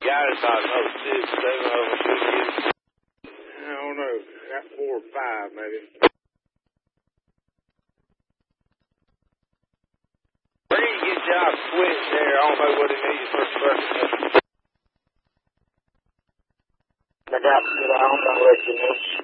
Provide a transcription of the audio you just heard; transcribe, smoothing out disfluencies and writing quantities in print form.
Got it about 06, 7 of them should get it. I don't know. Got 4 or 5 maybe. Where do you get y'all switch there? I don't know what it needs for circuit. I got to get on, I'll let you know.